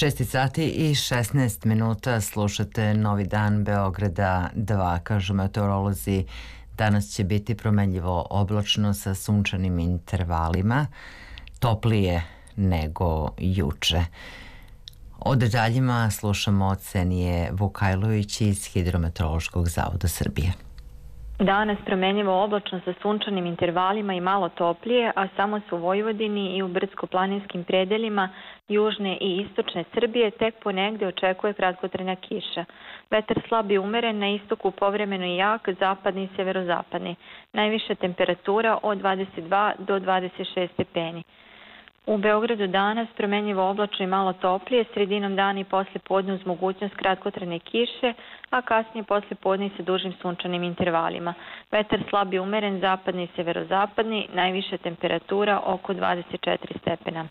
6 sati i 16 minuta slušate Novi dan Beograda 2, kažu meteorolozi. Danas će biti promenljivo oblačno sa sunčanim intervalima, toplije nego juče. O detaljima slušamo od Senije Vukajlović iz Hidrometeorološkog zavoda Srbije. Danas promenljivo oblačno sa sunčanim intervalima i malo toplije, a samo su u Vojvodini i u brdsko-planinskim predelima južne i istočne Srbije tek ponegde očekuje kratkotrajna kiša. Vetar slab i umeren, na istoku povremeno i jak, zapadni i severozapadni. Najviša temperatura od 22 do 26 stepeni. U Beogradu danas promenljivo oblačno i malo toplije, sredinom dana i posle podne uz mogućnost kratkotrajne kiše, a kasnije posle podne sa dužim sunčanim intervalima. Vetar slab i umeren, zapadni i severozapadni, najviša temperatura oko 24 stepena.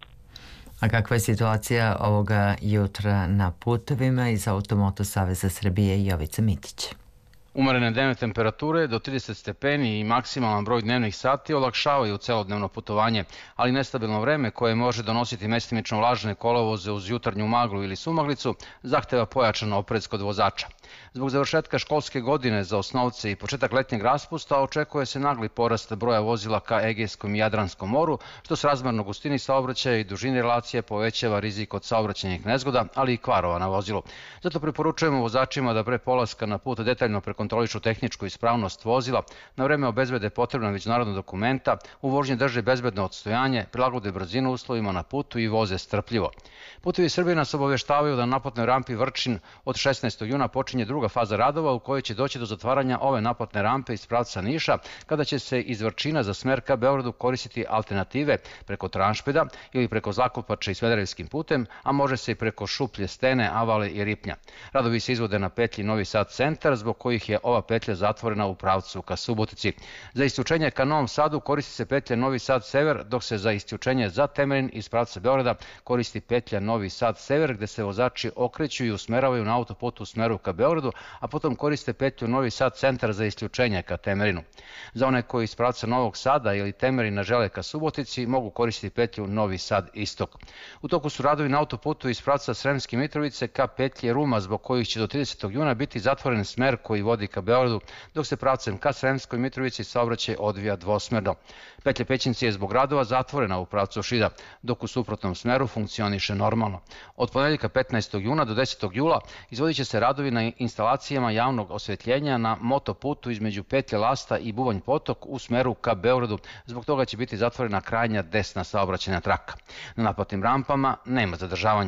A kakva je situacija ovoga jutra na putovima? Iz Automoto Saveza Srbije Jovica Mitić. Umerene dnevne temperature do 30 stepeni i maksimalan broj dnevnih sati olakšavaju celodnevno putovanje, ali nestabilno vreme koje može donositi mestimično vlažne kolovoze uz jutarnju maglu ili sumaglicu zahteva pojačan oprez kod vozača. Zbog završetka školske godine za osnovce i početak letnjeg raspusta očekuje se nagli porast broja vozila ka Egejskom i Jadranskom moru, što srazmerno gustini saobraćaja i dužini relacije povećava rizik od saobraćajnih nezgoda, ali i kvarova na vozilu. Zato preporučujemo vozačima da pre polaska na put detaljno prekontrolišu tehničku ispravnost vozila, na vreme obezbede potrebna međunarodna dokumenta, u vožnji drže bezbedno odstojanje, prilagode brzinu uslovima na putu i voze strpljivo. Putevi Srbije nas obaveštavaju da na naplatnoj rampi Vrčin od 16. juna počinje druga faza radova u kojoj će doći do zatvaranja ove naplatne rampe iz pravca Niša, kada će se iz Vrčina za smer ka Beogradu koristiti alternative preko Tranšpeda ili preko Zakopače i Smederevskim putem, a može se i preko Šuplje, Stene, Avale i Ripnja. Radovi se izvode na petlji Novi Sad centar, zbog kojih je ova petlja zatvorena u pravcu ka Subotici. Za isključenje ka Novom Sadu koristi se petlja Novi Sad sever, dok se za isključenje za Temerin iz pravca Beograda koristi petlja Novi Sad sever, gde se vozači okreću i usmeravaju na autoputu u smeru ka Beogradu, a potom koriste petlju Novi Sad centar za isključenje ka Temerinu. Za one koji iz pravca Novog Sada ili Temerina žele ka Subotici mogu koristiti petlju Novi Sad istok. U toku su radovi na autoputu iz pravca Sremske Mitrovice ka petlji Ruma, zbog kojih će do 30. juna biti zatvoren smer koji vodi ka Beogradu, dok se pravcem ka Sremskoj Mitrovici saobraćaj odvija dvosmerno. Petlja Pećinci je zbog radova zatvorena u pravcu Šida, dok u suprotnom smeru funkcioniše normalno. Od ponedeljka 15. juna do 10. jula izvodit će se radovi na instalacijama javnog osvetljenja na motoputu između petlje Lasta i Bubanj potok u smeru ka Beogradu. Zbog toga će biti zatvorena krajnja desna saobraćajna traka. Na naplatnim rampama nema zadržavanja.